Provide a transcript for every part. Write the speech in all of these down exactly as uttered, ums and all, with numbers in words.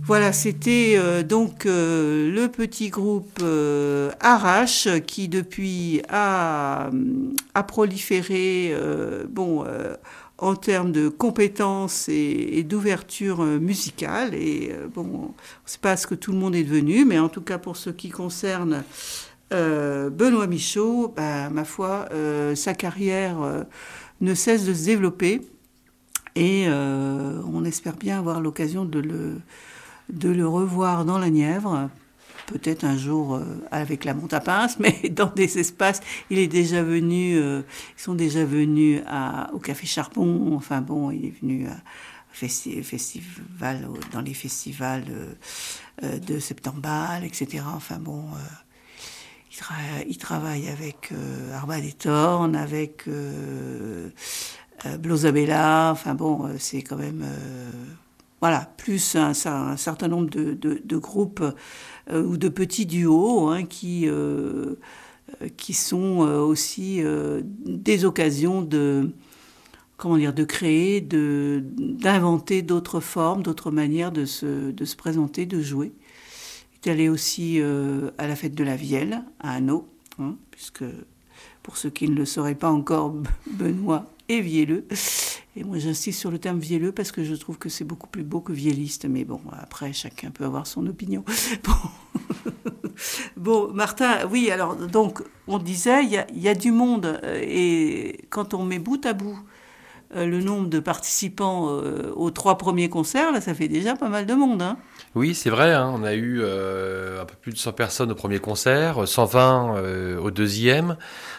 Voilà, c'était euh, donc euh, le petit groupe euh, Arrache qui depuis a, a proliféré euh, bon, euh, en termes de compétences et, et d'ouverture euh, musicale. Et euh, bon, on ne sait pas ce que tout le monde est devenu, mais en tout cas pour ce qui concerne euh, Benoît Michaud, bah, ma foi, euh, sa carrière euh, ne cesse de se développer et euh, on espère bien avoir l'occasion de le de le revoir dans la Nièvre, peut-être un jour euh, avec la monte à pince, mais dans des espaces. Il est déjà venu, euh, ils sont déjà venus à, au Café Charbon. Enfin bon, il est venu à festi- festival, dans les festivals euh, euh, de Septembal, et cetera. Enfin bon, euh, il, tra- il travaille avec euh, Arba des Tornes, avec euh, euh, Blosabella. Enfin bon, euh, c'est quand même. Euh, Voilà, plus un, un certain nombre de, de, de groupes euh, ou de petits duos hein, qui, euh, qui sont euh, aussi euh, des occasions de, comment dire, de créer, de, d'inventer d'autres formes, d'autres manières de se, de se présenter, de jouer. Il est allé aussi euh, à la fête de la Vielle, à Hanau, hein, puisque pour ceux qui ne le sauraient pas encore, Benoît est vielleux. Et moi, j'insiste sur le terme vielleux parce que je trouve que c'est beaucoup plus beau que vielliste. Mais bon, après, chacun peut avoir son opinion. Bon, bon Martin, oui, alors, donc, on disait, il y a, il y a du monde. Et quand on met bout à bout euh, le nombre de participants euh, aux trois premiers concerts, là, ça fait déjà pas mal de monde, hein. Oui, c'est vrai, hein, on a eu euh, un peu plus de cent personnes au premier concert, cent vingt euh, au deuxième,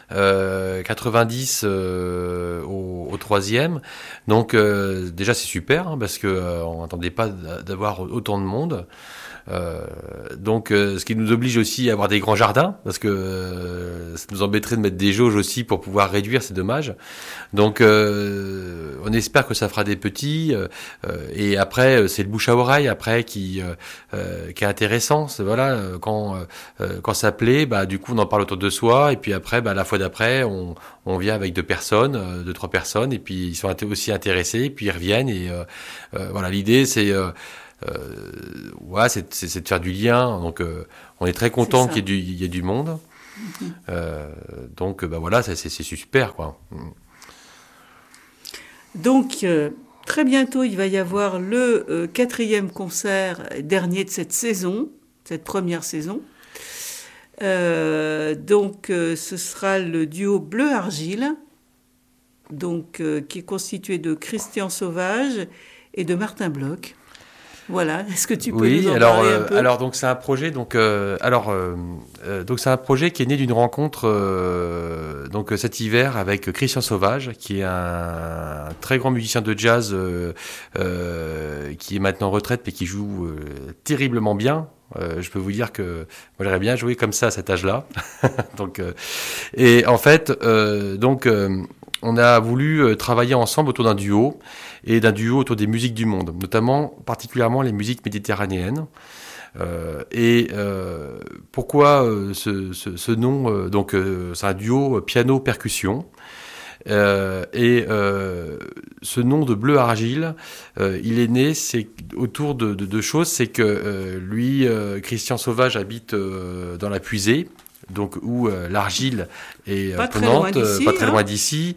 euh, quatre-vingt-dix euh, au, au troisième. Donc euh, déjà c'est super hein, parce que euh, on n'attendait pas d'avoir autant de monde. Euh, donc, euh, ce qui nous oblige aussi à avoir des grands jardins, parce que euh, ça nous embêterait de mettre des jauges aussi pour pouvoir réduire, c'est dommage. Donc, euh, on espère que ça fera des petits. Euh, et après, c'est le bouche à oreille après qui euh, euh, qui est intéressant. C'est voilà quand euh, quand ça plaît, bah du coup on en parle autour de soi. Et puis après, bah la fois d'après, on on vient avec deux personnes, euh, deux trois personnes, et puis ils sont aussi intéressés, et puis ils reviennent. Et euh, euh, voilà, l'idée c'est euh, Euh, ouais, c'est, c'est, c'est de faire du lien. Donc, euh, on est très content qu'il y ait du, il y ait du monde. Mm-hmm. Euh, donc, bah voilà, c'est, c'est, c'est super, quoi. Donc, euh, très bientôt, il va y avoir le euh, quatrième concert dernier de cette saison, cette première saison. Euh, donc, euh, ce sera le duo Bleu Argile, donc euh, qui est constitué de Christian Sauvage et de Martin Bloch. Voilà, est-ce que tu peux oui, nous en alors, parler euh, un peu ? alors donc c'est un projet donc euh, alors euh, euh, donc c'est un projet qui est né d'une rencontre euh, donc cet hiver avec Christian Sauvage qui est un, un très grand musicien de jazz euh, euh, qui est maintenant en retraite mais qui joue euh, terriblement bien. Euh, je peux vous dire que moi j'aurais bien joué comme ça à cet âge-là. donc euh, et en fait euh, donc euh, on a voulu euh, travailler ensemble autour d'un duo et d'un duo autour des musiques du monde, notamment particulièrement les musiques méditerranéennes. Euh, et euh, pourquoi euh, ce, ce, ce nom euh, donc euh, c'est un duo piano-percussion. Euh, et euh, ce nom de Bleu Argile, euh, il est né c'est autour de deux de, de choses. C'est que euh, lui, euh, Christian Sauvage, habite euh, dans la Puisée, donc où euh, l'argile est pas pondante, très d'ici, pas très hein. loin d'ici.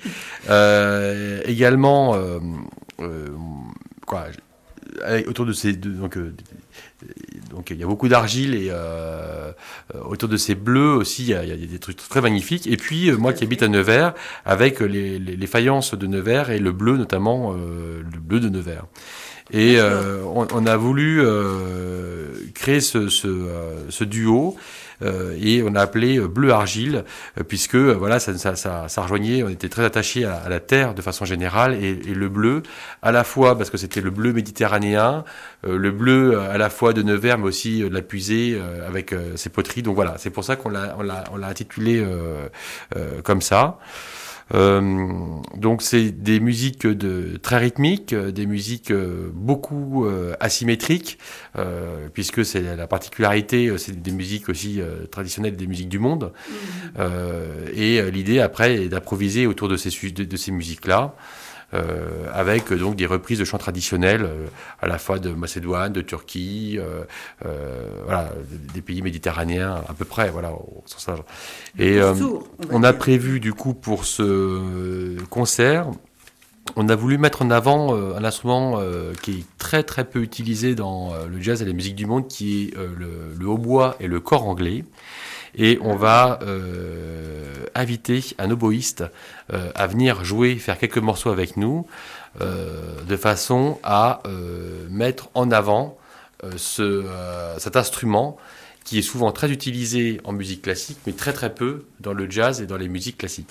Euh, également, euh, euh, quoi, autour de ces, de, donc, euh, donc il y a beaucoup d'argile et euh, autour de ces bleus aussi, il y, a, il y a des trucs très magnifiques. Et puis euh, moi qui habite à Nevers, avec les, les, les faïences de Nevers et le bleu notamment, euh, le bleu de Nevers. Et euh, on, on a voulu euh, créer ce, ce, euh, ce duo euh, et on a appelé Bleu Argile euh, puisque euh, voilà ça, ça, ça, ça rejoignait, on était très attachés à, à la terre de façon générale et, et le bleu à la fois parce que c'était le bleu méditerranéen, euh, le bleu à la fois de Nevers mais aussi euh, de la Puisée euh, avec euh, ses poteries. Donc voilà, c'est pour ça qu'on l'a, on l'a, on l'a intitulé euh, euh, comme ça. Euh, donc c'est des musiques de, très rythmiques, des musiques euh, beaucoup euh, asymétriques, euh, puisque c'est la particularité, c'est des musiques aussi euh, traditionnelles des musiques du monde. Mmh. Euh, et l'idée après est d'improviser autour de ces, de, de ces musiques-là. euh, avec donc des reprises de chants traditionnels euh, à la fois de Macédoine, de Turquie, euh, euh, voilà, des pays méditerranéens à peu près, voilà, au sens large. Et euh, on, on a prévu du coup pour ce concert, on a voulu mettre en avant euh, un instrument euh, qui est très très peu utilisé dans euh, le jazz et la musique du monde, qui est euh, le, le hautbois et le cor anglais. Et on va euh, inviter un oboïste euh, à venir jouer, faire quelques morceaux avec nous, euh, de façon à euh, mettre en avant euh, ce, euh, cet instrument qui est souvent très utilisé en musique classique, mais très très peu dans le jazz et dans les musiques classiques.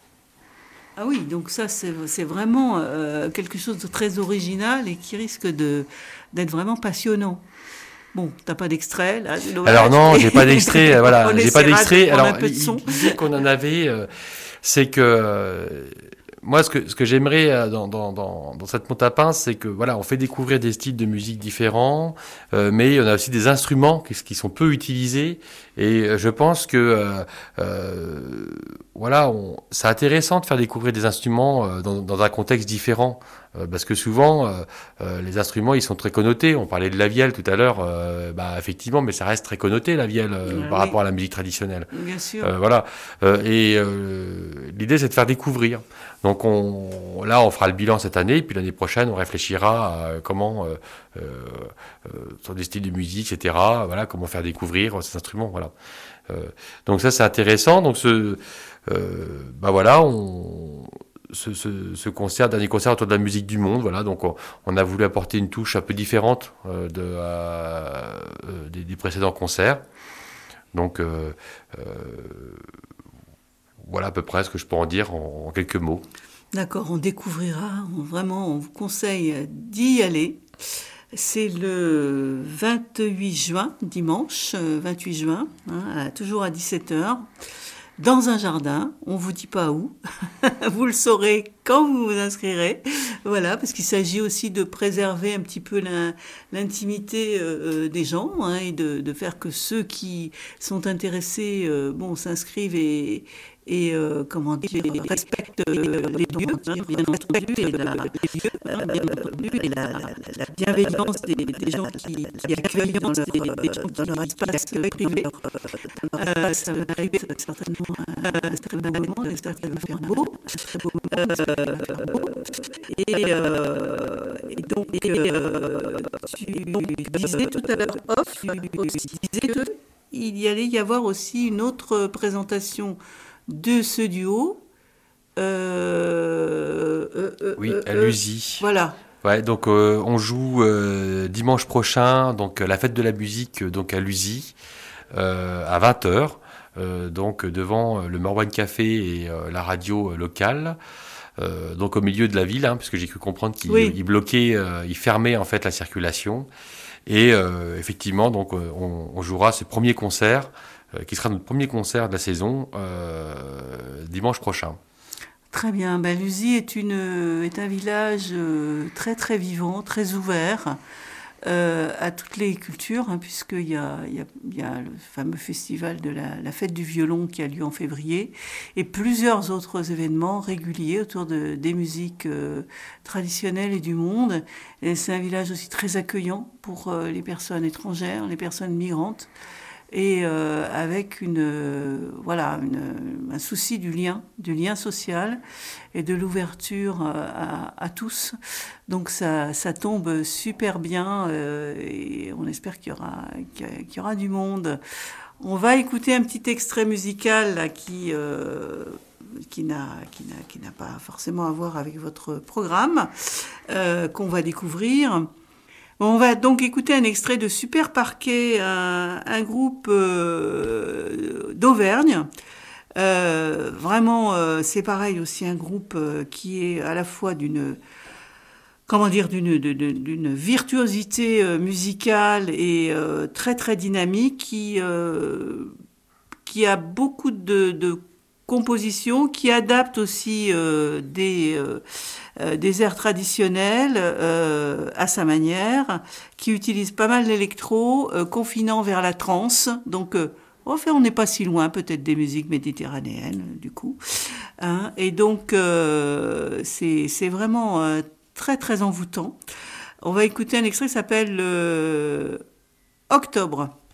Ah oui, donc ça, c'est, c'est vraiment euh, quelque chose de très original et qui risque de, d'être vraiment passionnant. Bon, t'as pas d'extrait, là, c'est dommage. Alors non, j'ai pas d'extrait, voilà, j'ai pas d'extrait. Alors, un peu de son. L'idée qu'on en avait, euh, c'est que... Euh, moi, ce que, ce que j'aimerais dans, dans, dans, dans cette monte à pain, c'est que voilà, on fait découvrir des styles de musique différents, euh, mais on a aussi des instruments qui, qui sont peu utilisés. Et je pense que euh, euh, voilà, on, c'est intéressant de faire découvrir des instruments euh, dans, dans un contexte différent. Euh, parce que souvent, euh, euh, les instruments, ils sont très connotés. On parlait de la vielle tout à l'heure, euh, bah, effectivement, mais ça reste très connoté, la vielle, euh, Ah, par oui. rapport à la musique traditionnelle. Bien sûr. Euh, voilà. Euh, et euh, l'idée, c'est de faire découvrir. Donc on, là, on fera le bilan cette année, puis l'année prochaine, on réfléchira à comment, euh, euh, sur des styles de musique, et cetera, voilà, comment faire découvrir ces instruments. Voilà. Euh, donc ça, c'est intéressant. Donc ce, euh, bah voilà, on... Ce, ce, ce concert, dernier concert autour de la musique du monde, voilà, donc on, on a voulu apporter une touche un peu différente euh, de, euh, des, des précédents concerts. Donc euh, euh, voilà à peu près ce que je peux en dire en, en quelques mots. D'accord, on découvrira, on, vraiment, on vous conseille d'y aller. C'est le vingt-huit juin, dimanche, vingt-huit juin, hein, toujours à dix-sept heures. Dans un jardin, on vous dit pas où, vous le saurez quand vous vous inscrirez, voilà, parce qu'il s'agit aussi de préserver un petit peu l'in, l'intimité euh, des gens, hein, et de, de faire que ceux qui sont intéressés, euh, bon, s'inscrivent et, et euh, comment dire, respectent euh, les lieux, hein, bien entendu, et la, hein, bien entendu, et la, la, la bienveillance des, des gens qui, qui accueillent dans leur, des gens dans leur espace privé. Euh, ça va arriver certainement un très beau moment, j'espère qu'il va faire beau. Euh, et, euh, et donc, euh, tu disais tout à l'heure off, tu disais qu'il y allait y avoir aussi une autre présentation de ce duo. Euh, euh, euh, oui, à euh, l'U S I. Voilà. Ouais, donc euh, on joue euh, dimanche prochain, donc la fête de la musique, donc à l'U S I, euh, à vingt heures. Euh, donc devant le Morwan Café et euh, la radio locale, euh, donc au milieu de la ville, hein, puisque j'ai cru comprendre qu'il oui. il bloquait, euh, il fermait en fait la circulation. Et euh, effectivement, donc on, on jouera ce premier concert, euh, qui sera notre premier concert de la saison, euh, dimanche prochain. Très bien. Ben, Lusy est une est un village euh, très très vivant, très ouvert. Euh, à toutes les cultures, hein, puisqu'il y a, il y, a, il y a le fameux festival de la, la fête du violon qui a lieu en février, et plusieurs autres événements réguliers autour de, des musiques euh, traditionnelles et du monde. Et c'est un village aussi très accueillant pour euh, les personnes étrangères, les personnes migrantes, et euh, avec une, euh, voilà, une, un souci du lien, du lien social et de l'ouverture à, à tous. Donc ça, ça tombe super bien euh, et on espère qu'il y aura, qu'il y aura du monde. On va écouter un petit extrait musical là, qui, euh, qui, n'a, qui, n'a, qui n'a pas forcément à voir avec votre programme, euh, qu'on va découvrir. On va donc écouter un extrait de Super Parquet, un, un groupe euh, d'Auvergne. Euh, vraiment, euh, c'est pareil aussi un groupe euh, qui est à la fois d'une, comment dire, d'une, d'une, d'une virtuosité euh, musicale et euh, très très dynamique, qui euh, qui a beaucoup de, de compositions, qui adapte aussi euh, des euh, Euh, des airs traditionnels euh, à sa manière, qui utilise pas mal l'électro, euh, confinant vers la trance. Donc euh, Enfin, on n'est pas si loin, peut-être des musiques méditerranéennes, du coup. Hein. Et donc, euh, c'est, c'est vraiment euh, très, très envoûtant. On va écouter un extrait qui s'appelle euh, Octobre.